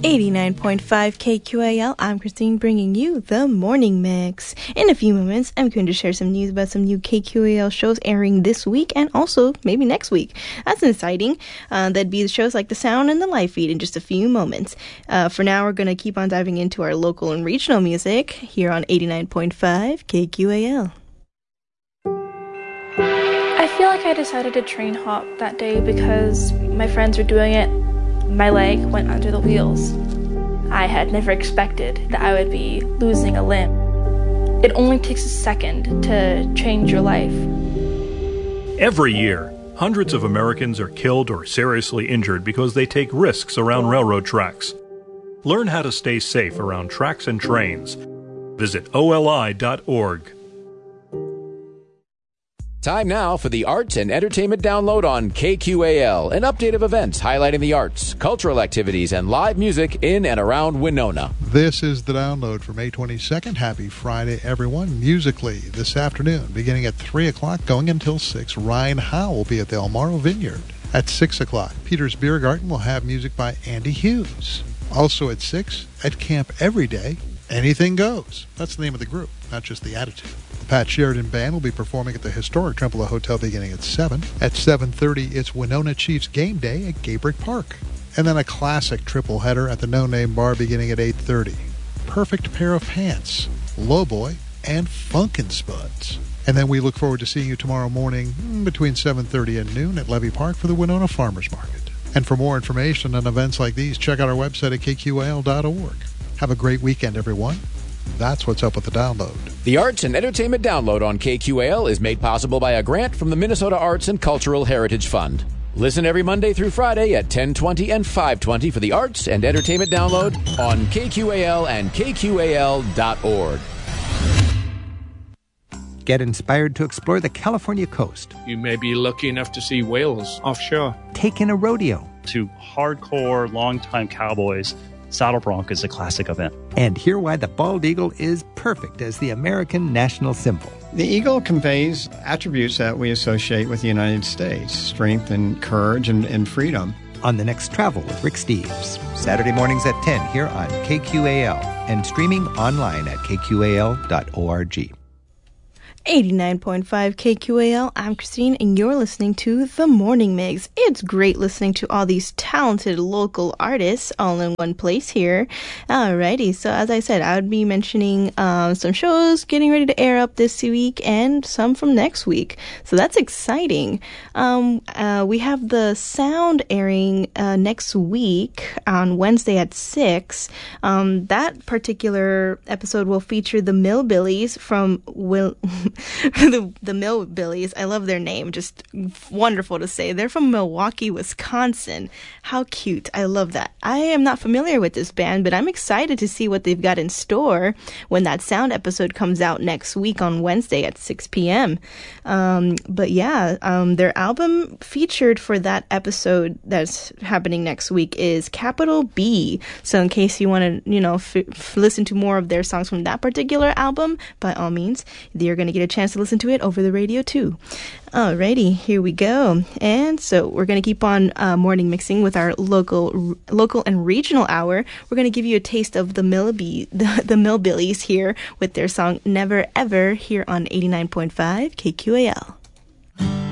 89.5 KQAL, I'm Christine bringing you the Morning Mix. In a few moments, I'm going to share some news about some new KQAL shows airing this week and also maybe next week. That's exciting. That'd be the shows like The Sound and the Live Feed in just a few moments. For now, we're going to keep on diving into our local and regional music here on 89.5 KQAL. I feel like I decided to train hop that day because my friends were doing it. My leg went under the wheels. I had never expected that I would be losing a limb. It only takes a second to change your life. Every year, hundreds of Americans are killed or seriously injured because they take risks around railroad tracks. Learn how to stay safe around tracks and trains. Visit oli.org. Time now for the Arts and Entertainment Download on KQAL, an update of events highlighting the arts, cultural activities, and live music in and around Winona. This is the download for May 22nd. Happy Friday, everyone. Musically, this afternoon, beginning at 3 o'clock, going until 6, Ryan Howe will be at the El Morro Vineyard. At 6 o'clock, Peter's Beer Garden will have music by Andy Hughes. Also at 6, at Camp Everyday, Anything Goes. That's the name of the group, not just the attitude. The Pat Sheridan Band will be performing at the historic Trempealeau Hotel beginning at 7. At 7:30, it's Winona Chiefs Game Day at Gabrick Park. And then a classic triple header at the No Name Bar beginning at 8:30. Perfect Pair of Pants, Lowboy, and Funkin' Spuds. And then we look forward to seeing you tomorrow morning between 7:30 and noon at Levy Park for the Winona Farmers Market. And for more information on events like these, check out our website at kqal.org. Have a great weekend, everyone. That's what's up with the download. The Arts and Entertainment Download on KQAL is made possible by a grant from the Minnesota Arts and Cultural Heritage Fund. Listen every Monday through Friday at 10:20 and 5:20 for the Arts and Entertainment Download on KQAL and KQAL.org. Get inspired to explore the California coast. You may be lucky enough to see whales offshore. Take in a rodeo. To hardcore, longtime cowboys, Saddle Bronc is a classic event. And hear why the bald eagle is perfect as the American national symbol. The eagle conveys attributes that we associate with the United States: strength and courage and freedom. On The Next Travel with Rick Steves, Saturday mornings at 10 here on KQAL and streaming online at kqal.org. 89.5 KQAL, I'm Christine, and you're listening to The Morning Mix. It's great listening to all these talented local artists all in one place here. Alrighty, so as I said, I would be mentioning some shows getting ready to air up this week and some from next week. So that's exciting. We have The Sound airing next week on Wednesday at 6. That particular episode will feature the Millbillies from the Millbillies. I love their name. Just wonderful to say. They're from Milwaukee, Wisconsin. How cute. I love that. I am not familiar with this band, but I'm excited to see what they've got in store when that Sound episode comes out next week on Wednesday at 6 p.m. But yeah, their album featured for that episode that's happening next week is Capital B. So in case you want to, listen to more of their songs from that particular album, by all means, you're going to get a chance to listen to it over the radio too. Alrighty, here we go. And so we're going to keep on morning mixing with our local and regional hour. We're going to give you a taste of the Millbillies here with their song Never Ever here on 89.5 KQAL.